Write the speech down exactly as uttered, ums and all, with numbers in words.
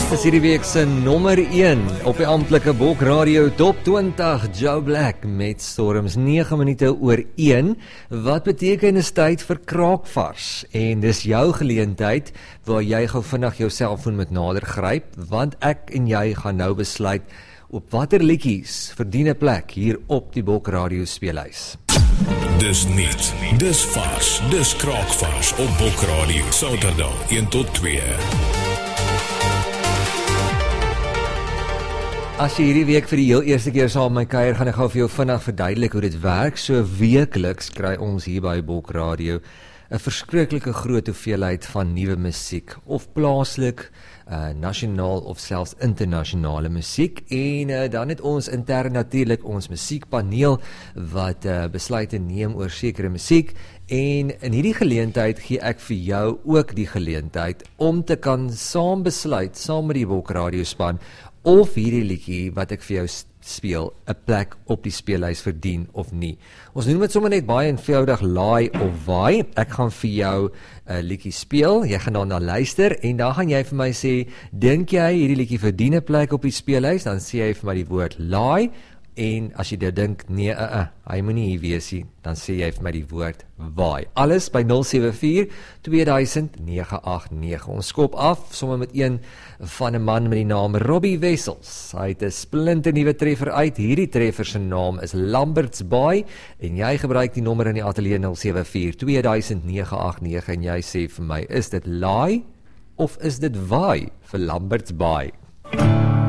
Dis hierdie week se nommer een op die amptelike Bok Radio Top twintig, Joe Black met Storms nege minute oor een, wat beteken is tyd vir kraakvars, en dis jou geleentheid waar jy gou vinnig jou selfoon met nader gryp, want ek en jy gaan nou besluit op watter liedjies verdien 'n plek hier op die Bok Radio speelhuis. Dis niet, dis vars, dis kraakvars op Bok Radio, Saterdag een tot twee. As jy hierdie week vir die heel eerste keer saam met my kuier, gaan ek gou vir jou vinnig verduidelik hoe dit werk. So weekliks kry ons hier by Bok Radio 'n verskriklike groot hoeveelheid van nuwe musiek, of plaaslik, uh, nasionaal of selfs internasionale musiek, en uh, dan het ons intern natuurlik ons musiekpaneel wat uh, besluite neem oor sekere musiek, en in hierdie geleentheid gee ek vir jou ook die geleentheid om te kan saam besluit, saam met die Bok Radio span, of hierdie liedjie wat ek vir jou speel 'n plek op die speelhuis verdien of nie. Ons noem dit sommer net baie eenvoudig laai of waai. Ek gaan vir jou 'n liedjie speel, jy gaan daarna luister, en dan gaan jy vir my sê, dink jy hierdie liedjie verdien 'n plek op die speelhuis? Dan sê jy vir my die woord laai, en as jy dit dink, nee, uh, uh, hy moet nie hier wees nie, dan sê jy vir my die woord waai. Alles by nul sewe vier twee duisend nege agt nege. Ons skop af, sommer met een van 'n man met die naam Robbie Wessels. Hy het 'n splinternuwe treffer uit. Hierdie treffer se naam is Lambert's Baai, en jy gebruik die nommer in die ateljee nul sewe vier twee duisend nege agt nege, en jy sê vir my, is dit laai of is dit waai vir Lambert's Baai?